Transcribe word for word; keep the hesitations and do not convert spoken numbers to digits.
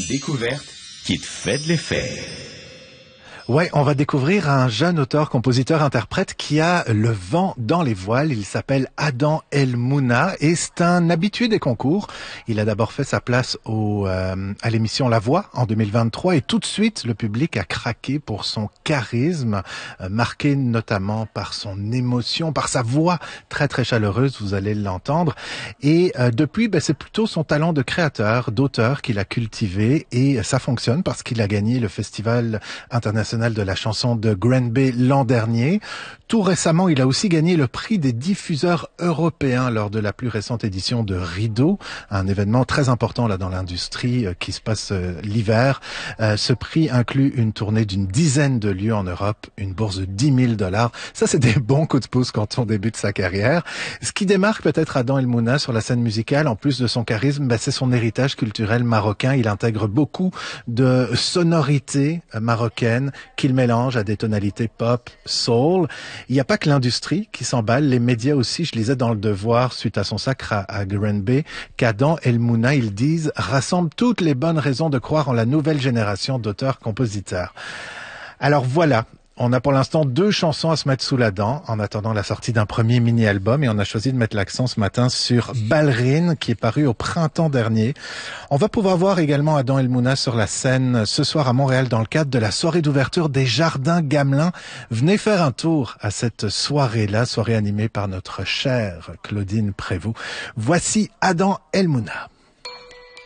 découverte qui te fait de l'effet. Ouais, on va découvrir un jeune auteur, compositeur, interprète qui a le vent dans les voiles. Il s'appelle Adam El Mouna et c'est un habitué des concours. Il a d'abord fait sa place au, euh, à l'émission La Voix en deux mille vingt-trois et tout de suite, le public a craqué pour son charisme, euh, marqué notamment par son émotion, par sa voix très très chaleureuse, vous allez l'entendre. Et euh, depuis, ben, c'est plutôt son talent de créateur, d'auteur qu'il a cultivé et ça fonctionne parce qu'il a gagné le Festival international de la chanson de Granby l'an dernier. Tout récemment, il a aussi gagné le prix des diffuseurs européens lors de la plus récente édition de Rideau, un événement très important là dans l'industrie euh, qui se passe euh, l'hiver. Euh, ce prix inclut une tournée d'une dizaine de lieux en Europe, une bourse de dix mille dollars. Ça, c'est des bons coups de pouce quand on débute sa carrière. Ce qui démarque peut-être Adam El Mouna sur la scène musicale, en plus de son charisme, bah, c'est son héritage culturel marocain. Il intègre beaucoup de sonorités marocaines qu'il mélange à des tonalités pop, soul. Il n'y a pas que l'industrie qui s'emballe, les médias aussi. Je lisais dans Le Devoir, suite à son sacre à, à Granby, qu'Adam El Mouna, ils disent, rassemble toutes les bonnes raisons de croire en la nouvelle génération d'auteurs-compositeurs. Alors voilà. On a pour l'instant deux chansons à se mettre sous la dent en attendant la sortie d'un premier mini-album et on a choisi de mettre l'accent ce matin sur Ballerine qui est paru au printemps dernier. On va pouvoir voir également Adam El Mouna sur la scène ce soir à Montréal dans le cadre de la soirée d'ouverture des Jardins Gamelin. Venez faire un tour à cette soirée-là, soirée animée par notre chère Claudine Prévost. Voici Adam El Mouna.